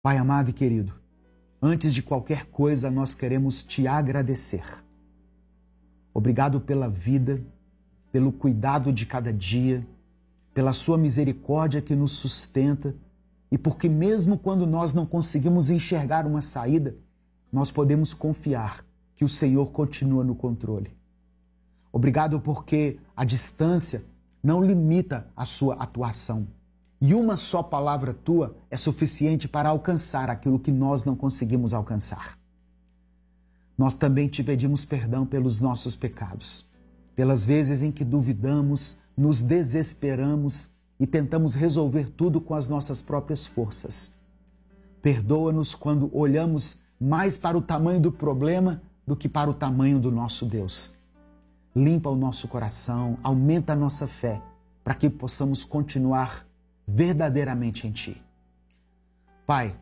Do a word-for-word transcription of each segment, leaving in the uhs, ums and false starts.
Pai amado e querido, antes de qualquer coisa nós queremos te agradecer. Obrigado pela vida, pelo cuidado de cada dia, pela sua misericórdia que nos sustenta e porque mesmo quando nós não conseguimos enxergar uma saída, nós podemos confiar que o Senhor continua no controle. Obrigado porque a distância não limita a sua atuação. E uma só palavra tua é suficiente para alcançar aquilo que nós não conseguimos alcançar. Nós também te pedimos perdão pelos nossos pecados, pelas vezes em que duvidamos, nos desesperamos e tentamos resolver tudo com as nossas próprias forças. Perdoa-nos quando olhamos mais para o tamanho do problema do que para o tamanho do nosso Deus. Limpa o nosso coração, aumenta a nossa fé, para que possamos continuar verdadeiramente em Ti. Pai,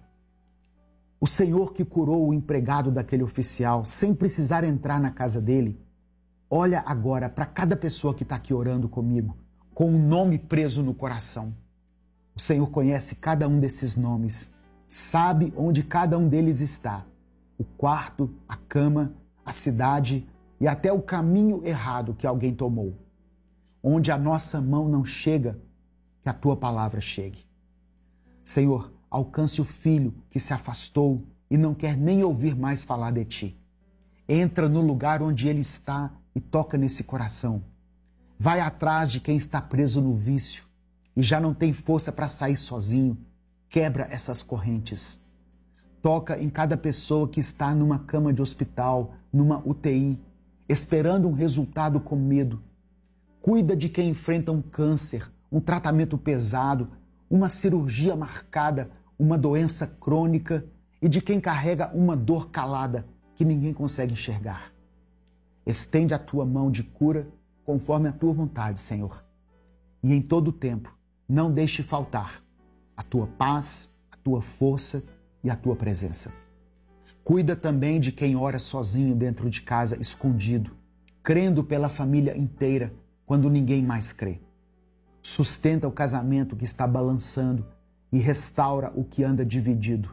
o Senhor que curou o empregado daquele oficial sem precisar entrar na casa dele, olha agora para cada pessoa que está aqui orando comigo, com um nome preso no coração. O Senhor conhece cada um desses nomes, sabe onde cada um deles está, o quarto, a cama, a cidade e até o caminho errado que alguém tomou. Onde a nossa mão não chega, que a Tua palavra chegue. Senhor, alcance o filho que se afastou e não quer nem ouvir mais falar de Ti. Entra no lugar onde ele está e toca nesse coração. Vai atrás de quem está preso no vício e já não tem força para sair sozinho. Quebra essas correntes. Toca em cada pessoa que está numa cama de hospital, numa U T I, esperando um resultado com medo. Cuida de quem enfrenta um câncer, um tratamento pesado, uma cirurgia marcada, uma doença crônica e de quem carrega uma dor calada que ninguém consegue enxergar. Estende a Tua mão de cura conforme a Tua vontade, Senhor. E em todo o tempo, não deixe faltar a Tua paz, a Tua força e a Tua presença. Cuida também de quem ora sozinho dentro de casa, escondido, crendo pela família inteira quando ninguém mais crê. Sustenta o casamento que está balançando e restaura o que anda dividido.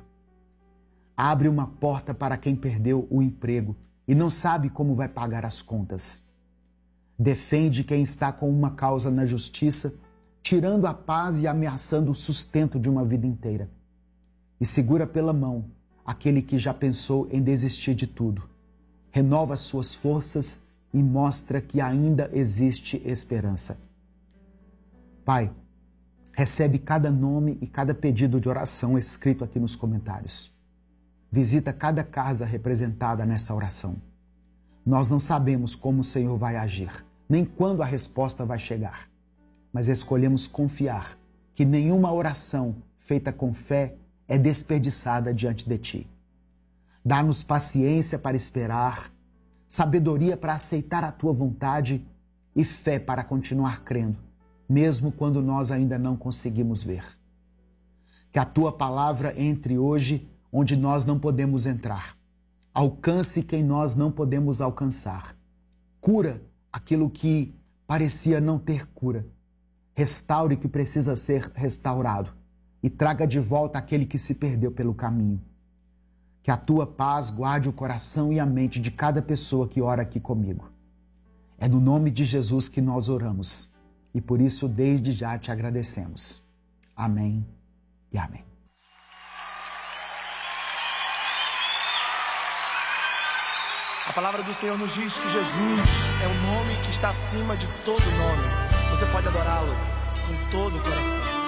Abre uma porta para quem perdeu o emprego e não sabe como vai pagar as contas. Defende quem está com uma causa na justiça, tirando a paz e ameaçando o sustento de uma vida inteira. E segura pela mão aquele que já pensou em desistir de tudo. Renova suas forças e mostra que ainda existe esperança. Pai, recebe cada nome e cada pedido de oração escrito aqui nos comentários. Visita cada casa representada nessa oração. Nós não sabemos como o Senhor vai agir, nem quando a resposta vai chegar, mas escolhemos confiar que nenhuma oração feita com fé é desperdiçada diante de Ti. Dá-nos paciência para esperar, sabedoria para aceitar a Tua vontade e fé para continuar crendo, mesmo quando nós ainda não conseguimos ver. Que a Tua palavra entre hoje onde nós não podemos entrar. Alcance quem nós não podemos alcançar. Cura aquilo que parecia não ter cura. Restaure o que precisa ser restaurado e traga de volta aquele que se perdeu pelo caminho. Que a Tua paz guarde o coração e a mente de cada pessoa que ora aqui comigo. É no nome de Jesus que nós oramos. E por isso, desde já, te agradecemos. Amém e amém. A palavra do Senhor nos diz que Jesus é o nome que está acima de todo nome. Você pode adorá-lo com todo o coração.